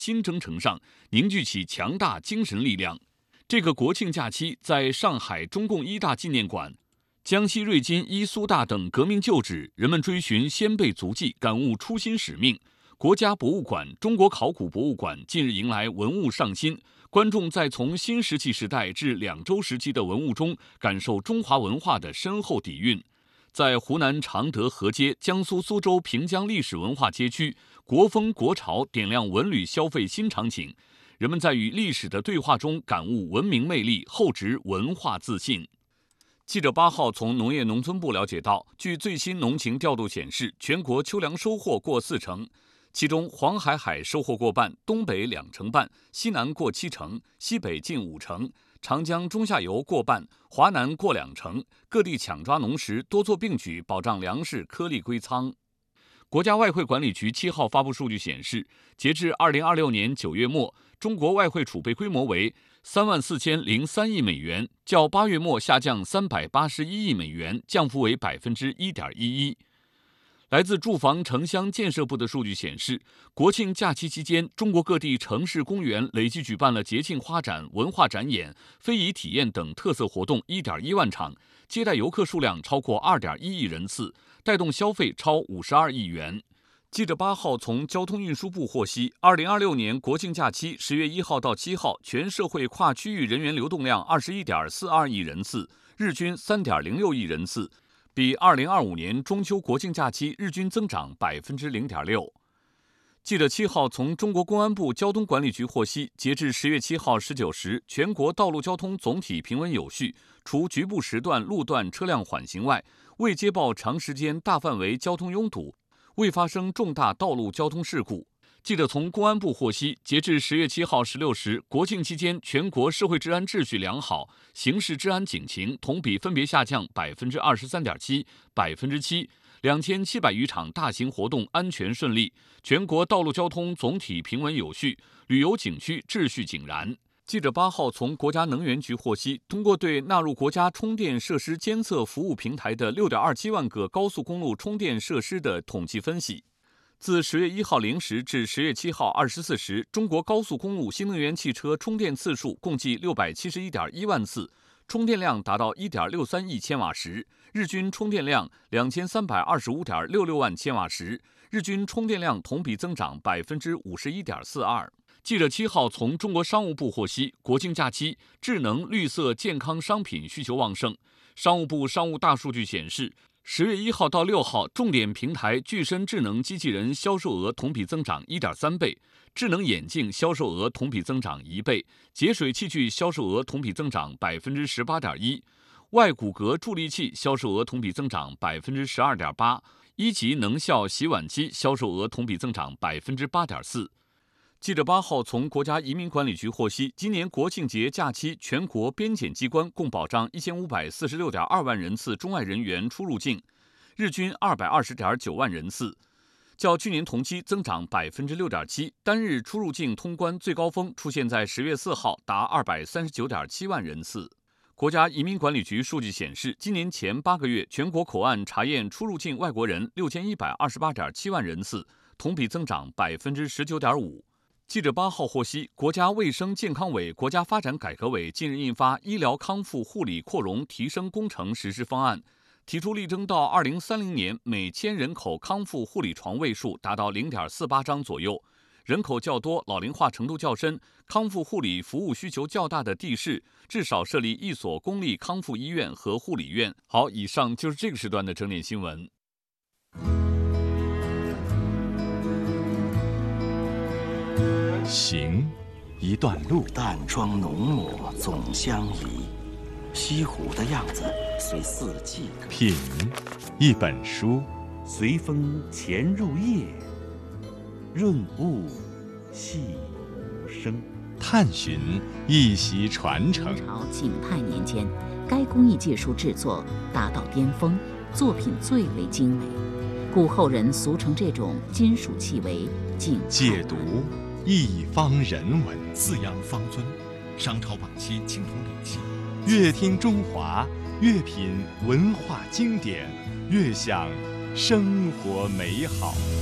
新征程上凝聚起强大精神力量。这个国庆假期，在上海中共一大纪念馆、江西瑞金一苏大等革命旧址，人们追寻先辈足迹，感悟初心使命。国家博物馆、中国考古博物馆近日迎来文物上新，观众在从新石器时代至两周时期的文物中，感受中华文化的深厚底蕴。在湖南常德河街、江苏苏州平江历史文化街区，国风国潮点亮文旅消费新场景，人们在与历史的对话中感悟文明魅力，厚植文化自信。记者8号从农业农村部了解到，据最新农情调度显示，全国秋粮收获过40%，其中黄海收获过半，东北20%半，西南过70%，西北近50%，长江中下游过半，华南过20%，各地抢抓农时，多做并举，保障粮食颗粒归仓。国家外汇管理局7号发布数据显示，截至2026年9月末，中国外汇储备规模为34003亿美元，较8月末下降381亿美元，降幅为1.11%。来自住房城乡建设部的数据显示，国庆假期期间，中国各地城市公园累计举办了节庆花展、文化展演、非遗体验等特色活动1.1万场，接待游客数量超过2.1亿人次，带动消费超52亿元。记者8号从交通运输部获悉，2026年国庆假期10月1号到7号，全社会跨区域人员流动量21.42亿人次，日均3.06亿人次，比2025年中秋国庆假期日均增长0.6%。记者7号从中国公安部交通管理局获悉，截至10月7号19时，全国道路交通总体平稳有序，除局部时段路段车辆缓行外，未接报长时间大范围交通拥堵，未发生重大道路交通事故。记者从公安部获悉，截至10月7号16时，国庆期间全国社会治安秩序良好，刑事治安警情同比分别下降23.7%、7%。2700余场大型活动安全顺利，全国道路交通总体平稳有序，旅游景区秩序井然。记者8号从国家能源局获悉，通过对纳入国家充电设施监测服务平台的6.27万个高速公路充电设施的统计分析，自10月1号0时至10月7号24时，中国高速公路新能源汽车充电次数共计671.1万次，充电量达到1.63亿千瓦时，日均充电量2325.66万千瓦时，日均充电量同比增长51.42%。记者7号从中国商务部获悉，国庆假期智能绿色健康商品需求旺盛。商务部商务大数据显示，10月1号到6号，重点平台具身智能机器人销售额同比增长1.3倍，智能眼镜销售额同比增长1倍，节水器具销售额同比增长18.1%，外骨骼助力器销售额同比增长12.8%，一级能效洗碗机销售额同比增长8.4%。记者8号从国家移民管理局获悉，今年国庆节假期，全国边检机关共保障1546.2万人次中外人员出入境，日均220.9万人次，较去年同期增长6.7%。单日出入境通关最高峰出现在10月4号，达239.7万人次。国家移民管理局数据显示，今年前8个月，全国口岸查验出入境外国人6128.7万人次，同比增长19.5%。记者8号获悉，国家卫生健康委、国家发展改革委近日印发《医疗康复护理扩容提升工程实施方案》，提出力争到2030年每1000人口康复护理床位数达到0.48张左右。人口较多、老龄化程度较深、康复护理服务需求较大的地市，至少设立1所公立康复医院和护理院。好，以上就是这个时段的整点新闻。 行一段路， 淡妆浓抹总相宜，西湖的样子随四季更品一本书， 随风潜入夜，润物细无声。 探寻一席传承。 明朝景泰年间，该工艺技术制作达到巅峰，作品最为精美，故后人俗称这种金属器为景泰。 解读一方人文， 饲养方尊，商朝晚期青铜礼器。 越听中华，越品文化经典，越享生活美好。